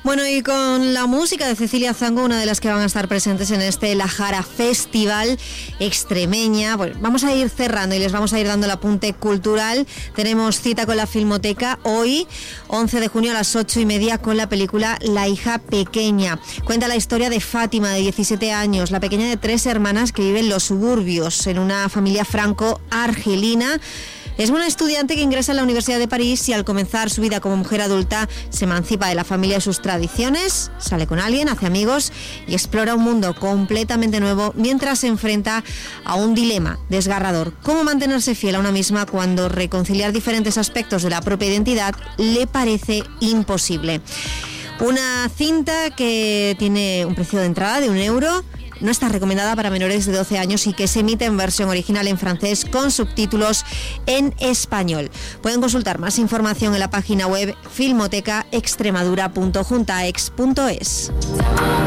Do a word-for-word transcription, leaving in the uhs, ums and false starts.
Bueno, y con la música de Cecilia Zango, una de las que van a estar presentes en este La Jara Festival extremeña. Bueno, vamos a ir cerrando y les vamos a ir dando el apunte cultural. Tenemos cita con la Filmoteca hoy, once de junio a las ocho y media, con la película La hija pequeña. Cuenta la historia de Fátima, de diecisiete años, la pequeña de tres hermanas que vive en los suburbios, en una familia franco-argelina. Es una estudiante que ingresa en la Universidad de París y al comenzar su vida como mujer adulta se emancipa de la familia y sus tradiciones, sale con alguien, hace amigos y explora un mundo completamente nuevo mientras se enfrenta a un dilema desgarrador: cómo mantenerse fiel a una misma cuando reconciliar diferentes aspectos de la propia identidad le parece imposible. Una cinta que tiene un precio de entrada de un euro. No está recomendada para menores de doce años y que se emite en versión original en francés con subtítulos en español. Pueden consultar más información en la página web filmoteca extremadura punto juntaex punto es.